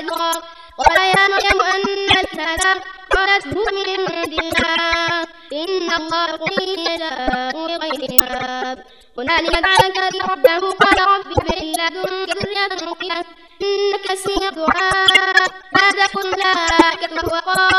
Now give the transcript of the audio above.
العذراء قال يا مريم أنى هذا قالت هو من عند الله إن الله يقضي يشاء بغير حساب هنالك دعا زكريا ربه قال رب هب لي من لدنك ذرية طيبة إنك سميع الدعاء نادته الملائكة وهو قائم